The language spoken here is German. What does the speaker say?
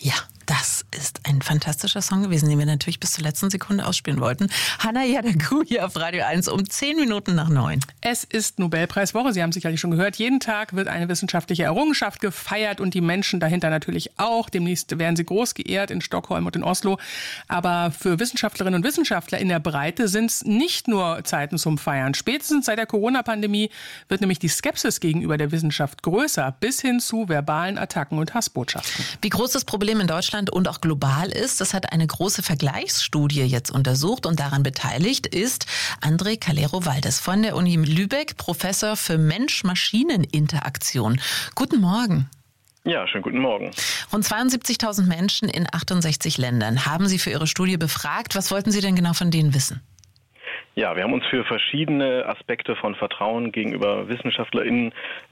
Ja, das ist ein fantastischer Song gewesen, den wir natürlich bis zur letzten Sekunde ausspielen wollten. Hannah Yadagu hier auf Radio 1 um 10 Minuten nach 9. Es ist Nobelpreiswoche, Sie haben sicherlich schon gehört. Jeden Tag wird eine wissenschaftliche Errungenschaft gefeiert und die Menschen dahinter natürlich auch. Demnächst werden sie groß geehrt in Stockholm und in Oslo. Aber für Wissenschaftlerinnen und Wissenschaftler in der Breite sind es nicht nur Zeiten zum Feiern. Spätestens seit der Corona-Pandemie wird nämlich die Skepsis gegenüber der Wissenschaft größer, bis hin zu verbalen Attacken und Hassbotschaften. Wie groß das Problem in Deutschland und auch global ist, das hat eine große Vergleichsstudie jetzt untersucht und daran beteiligt ist André Calero-Valdez von der Uni Lübeck, Professor für Mensch-Maschinen-Interaktion. Guten Morgen. Ja, schönen guten Morgen. Rund 72.000 Menschen in 68 Ländern haben Sie für Ihre Studie befragt. Was wollten Sie denn genau von denen wissen? Ja, wir haben uns für verschiedene Aspekte von Vertrauen gegenüber WissenschaftlerInnen